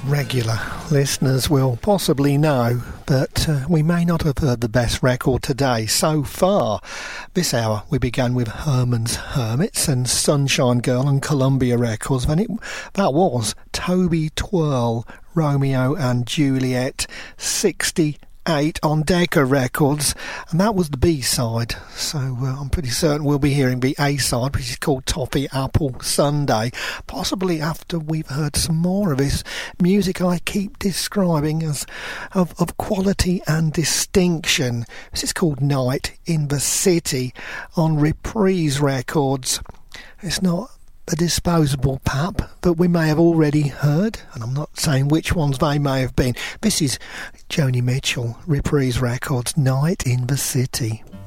Regular listeners will possibly know, but we may not have heard the best record today so far. This hour we began with Herman's Hermits and Sunshine Girl on Columbia Records, and that was Toby Twirl, Romeo and Juliet 68 on Decca Records, and that was the B-side. So I'm pretty certain we'll be hearing the A-side, which is called Toffee Apple Sunday, possibly after we've heard some more of this music I keep describing as of quality and distinction. This is called Night in the City on Reprise Records. It's not a disposable pap that we may have already heard, and I'm not saying which ones they may have been. This is Joni Mitchell, Reprise Records, Night in the City.